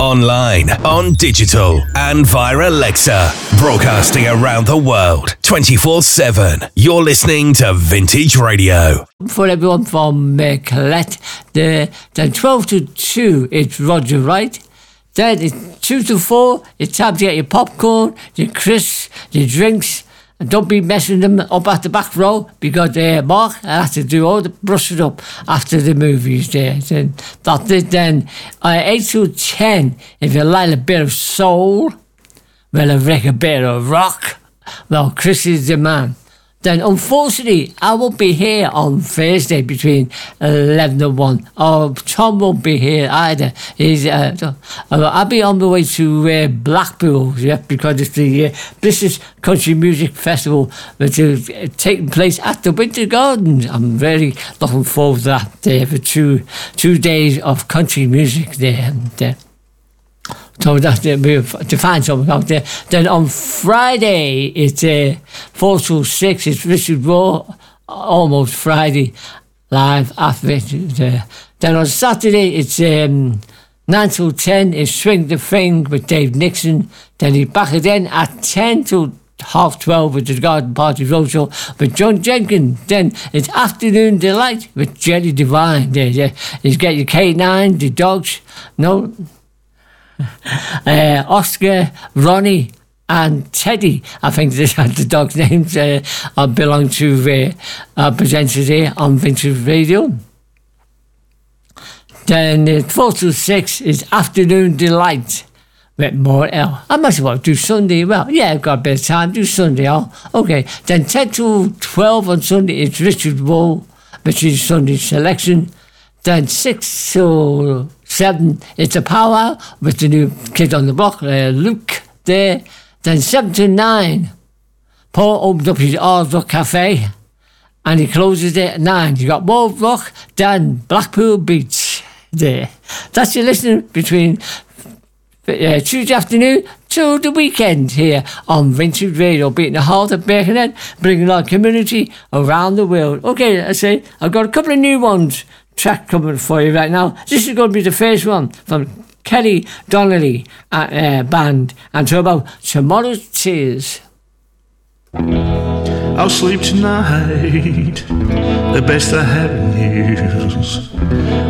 online, on digital, and via Alexa. Broadcasting around the world, 24/7. You're listening to Vintage Radio. For everyone from Colette, then 12 to 2, it's Roger Wright. Then it's 2 to 4, it's time to get your popcorn, your crisps, your drinks. And don't be messing them up at the back row because Mark has to do all the brushing up after the movies there. Then that's it then. 8 to 10, if you like a bit of soul, well, I like a bit of rock, well, Chris is the man. Then, unfortunately, I won't be here on Thursday between 11 and 1. Oh, Tom won't be here either. I'll be on the way to Blackpool, because it's the British Country Music Festival, which is taking place at the Winter Gardens. I'm very looking forward to that for two days of country music there. So that's to find something out there. Then on Friday, it's 4 to 6. It's Richard Raw, Almost Friday, live after it. Then on Saturday, it's 9 to 10. It's Swing the Thing with Dave Nixon. Then he's back again at 10 to 12:30 with the Garden Party Roadshow with John Jenkins. Then it's Afternoon Delight with Jenny Devine. You get your K9, the dogs. No. Oscar, Ronnie and Teddy, I think these are the dogs' names, belong to presenters here on Vintage Radio. Then 4 to 6 is Afternoon Delight with more L. I might as well do Sunday. Well, yeah, I've got a bit of time, do Sunday. Okay. Then 10 to 12 on Sunday, it's Richard Rowe, which is Sunday selection. Then 6 to 7, it's a powwow with the new kid on the block, Luke there. Then 7 to 9, Paul opens up his Ars Rock Cafe and he closes it at 9. You got Wolf Rock, then Blackpool Beach there. That's your listening between Tuesday afternoon to the weekend here on Vintage Radio, beating the heart of Birkenhead, bringing our community around the world. Okay, I say I've got a couple of new ones. Track coming for you right now. This is going to be the first one from Kelly Donnelly band, and talk about Tomorrow's Tears. I'll sleep tonight, the best I have in years.